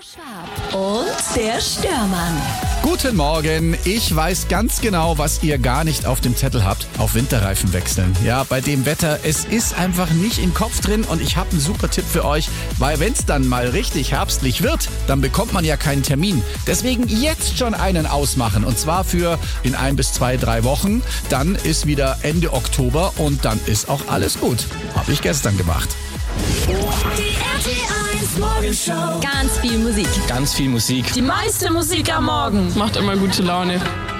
Schwab und der Störmann. Guten Morgen. Ich weiß ganz genau, was ihr gar nicht auf dem Zettel habt. Auf Winterreifen wechseln. Ja, bei dem Wetter, es ist einfach nicht im Kopf drin und ich habe einen super Tipp für euch, weil wenn es dann mal richtig herbstlich wird, dann bekommt man ja keinen Termin. Deswegen jetzt schon einen ausmachen und zwar für in 1 bis 2, 3 Wochen. Dann ist wieder Ende Oktober und dann ist auch alles gut. Habe ich gestern gemacht. Die RT1 Morgenshow. Ganz viel Musik. Ganz viel Musik. Die meiste Musik am Morgen. Macht immer gute Laune.